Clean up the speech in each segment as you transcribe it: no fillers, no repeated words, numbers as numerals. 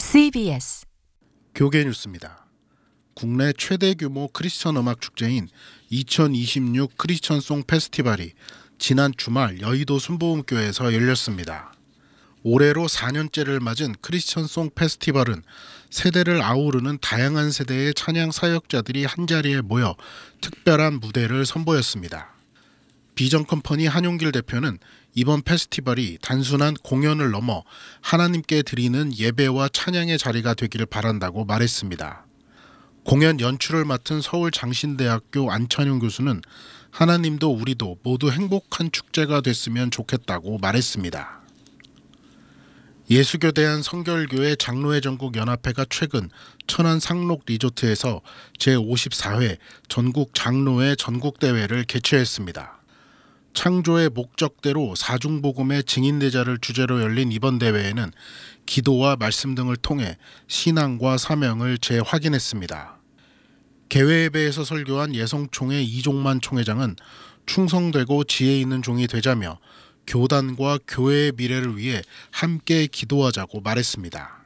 CBS 교계 뉴스입니다. 국내 최대 규모 크리스천 음악 축제인 2026 크리스천송 페스티벌이 지난 주말 여의도 순복음교회에서 열렸습니다. 올해로 4년째를 맞은 크리스천송 페스티벌은 세대를 아우르는 다양한 세대의 찬양 사역자들이 한자리에 모여 특별한 무대를 선보였습니다. 비전컴퍼니 한용길 대표는 이번 페스티벌이 단순한 공연을 넘어 하나님께 드리는 예배와 찬양의 자리가 되기를 바란다고 말했습니다. 공연 연출을 맡은 서울장신대학교 안찬용 교수는 하나님도 우리도 모두 행복한 축제가 됐으면 좋겠다고 말했습니다. 예수교대한 성결교회 장로회 전국연합회가 최근 천안 상록 리조트에서 제54회 전국 장로회 전국대회를 개최했습니다. 창조의 목적대로 사중복음의 증인대자를 주제로 열린 이번 대회에는 기도와 말씀 등을 통해 신앙과 사명을 재확인했습니다. 개회예배에서 설교한 예성총회 이종만 총회장은 충성되고 지혜 있는 종이 되자며 교단과 교회의 미래를 위해 함께 기도하자고 말했습니다.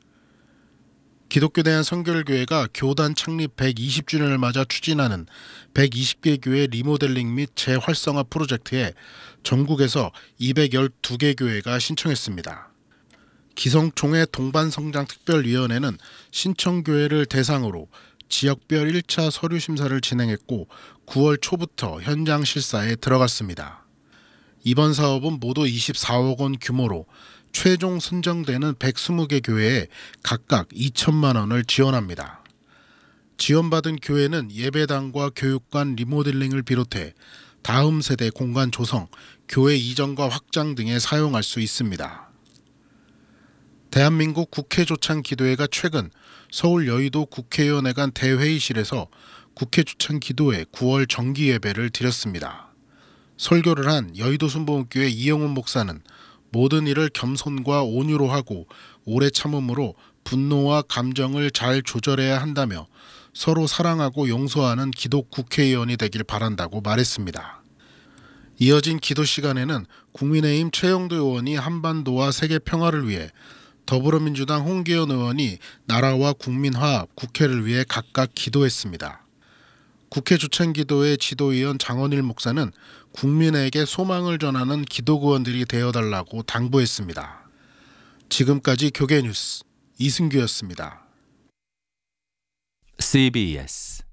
기독교 대한성결교회가 교단 창립 120주년을 맞아 추진하는 120개 교회 리모델링 및 재활성화 프로젝트에 전국에서 212개 교회가 신청했습니다. 기성총회 동반성장특별위원회는 신청교회를 대상으로 지역별 1차 서류 심사를 진행했고 9월 초부터 현장 실사에 들어갔습니다. 이번 사업은 모두 24억 원 규모로 최종 선정되는 120개 교회에 각각 2천만 원을 지원합니다. 지원받은 교회는 예배당과 교육관 리모델링을 비롯해 다음 세대 공간 조성, 교회 이전과 확장 등에 사용할 수 있습니다. 대한민국 국회조창기도회가 최근 서울 여의도 국회의원회관 대회의실에서 국회조창기도회 9월 정기예배를 드렸습니다. 설교를 한 여의도 순복음교회 이영훈 목사는 모든 일을 겸손과 온유로 하고 오래 참음으로 분노와 감정을 잘 조절해야 한다며 서로 사랑하고 용서하는 기독 국회의원이 되길 바란다고 말했습니다. 이어진 기도 시간에는 국민의힘 최영도 의원이 한반도와 세계 평화를 위해, 더불어민주당 홍기현 의원이 나라와 국민 화합, 국회를 위해 각각 기도했습니다. 국회 조창기도회 지도위원 장원일 목사는 국민에게 소망을 전하는 기도구원들이 되어달라고 당부했습니다. 지금까지 교계 뉴스 이승규였습니다. CBS